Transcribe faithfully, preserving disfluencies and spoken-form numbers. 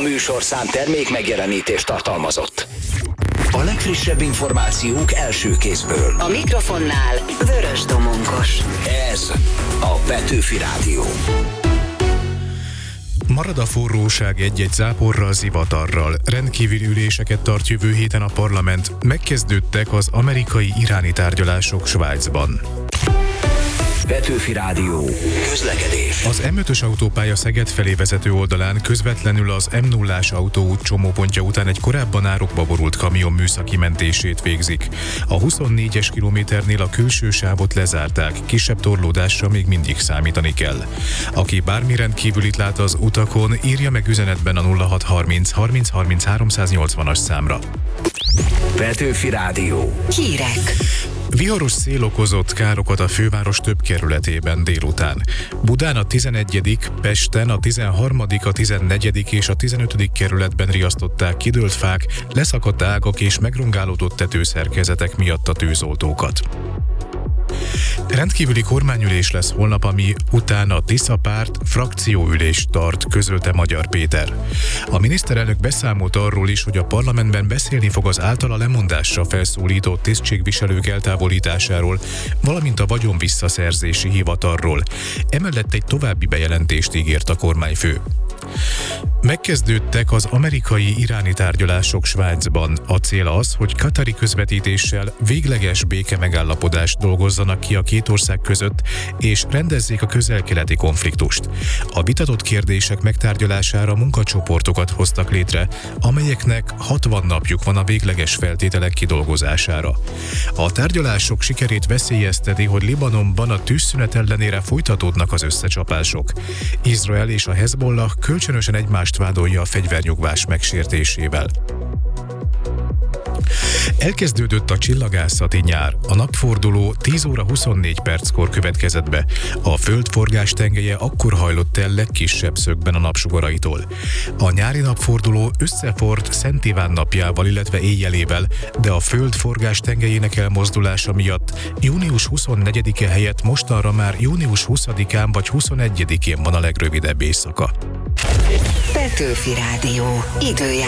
műsorszám termék megjelenítést tartalmazott. A legfrissebb információk első kézből. A mikrofonnál Vörös Domongos. Ez a Petőfi Rádió. Marad a forróság egy-egy záporral, zivatarral. Rendkívüli üléseket tart jövő héten a parlament. Megkezdődtek az amerikai-iráni tárgyalások Svájcban. Petőfi Rádió. Közlekedés. Az em ötös autópálya Szeged felé vezető oldalán közvetlenül az em nullás autóút csomópontja után egy korábban árokba borult kamion műszaki mentését végzik. A huszonnégyes kilométernél a külső sávot lezárták, kisebb torlódásra még mindig számítani kell. Aki bármi rendkívülit lát az utakon, írja meg üzenetben a nulla hat harminc harminc harminc háromszáznyolcvanas számra. Petőfi Rádió. Hírek. Viharos szél okozott károkat a főváros több kerületében délután. Budán a tizenegyedik, Pesten a tizenharmadik, a tizennegyedik és a tizenötödik kerületben riasztották kidőlt fák, leszakadt ágak és megrongálódott tetőszerkezetek miatt a tűzoltókat. Rendkívüli kormányülés lesz holnap, ami után a Tisza párt frakcióülést tart, közölte Magyar Péter. A miniszterelnök beszámolt arról is, hogy a parlamentben beszélni fog az általa lemondásra felszólított tisztségviselők eltávolításáról, valamint a vagyon visszaszerzési hivatalról. Emellett egy további bejelentést ígért a kormányfő. Megkezdődtek az amerikai-iráni tárgyalások Svájcban. A cél az, hogy katari közvetítéssel végleges béke megállapodást dolgozzanak ki a két ország között, és rendezzék a közel-keleti konfliktust. A vitatott kérdések megtárgyalására munkacsoportokat hoztak létre, amelyeknek hatvan napjuk van a végleges feltételek kidolgozására. A tárgyalások sikerét veszélyezteti, hogy Libanonban a tűzszünet ellenére folytatódnak az összecsapások. Izrael és a Hezbollah kölcsönösen egymást vádolja a fegyvernyugvás megsértésével. Elkezdődött a csillagászati nyár. A napforduló tíz óra huszonnégy perckor következett be. A Föld forgás tengelye akkor hajlott el legkisebb szögben a napsugaraitól. A nyári napforduló összefort Szent Iván napjával, illetve éjjelével, de a Föld forgás tengelyének elmozdulása miatt június huszonnegyedike helyett mostanra már június huszadikán vagy huszonegyedikén van a legrövidebb éjszaka. Petőfi Rádió. Időjárás.